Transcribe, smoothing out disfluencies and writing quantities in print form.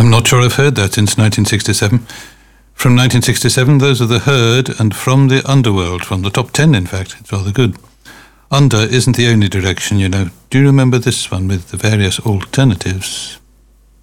I'm not sure I've heard that since 1967. From 1967, those are The Herd and From the Underworld, from the top 10, in fact. It's rather good. Under isn't the only direction, you know. Do you remember this one with the various alternatives?